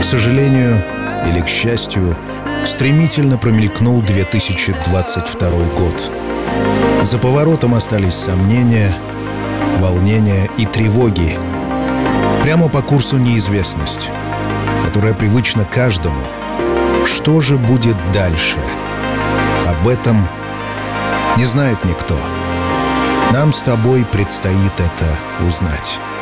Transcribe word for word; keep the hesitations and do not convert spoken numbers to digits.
сожалению или к счастью, стремительно промелькнул две тысячи двадцать второй год. За поворотом остались сомнения, волнения и тревоги. Прямо по курсу неизвестность, которая привычна каждому. Что же будет дальше? Об этом не знает никто. Нам с тобой предстоит это узнать.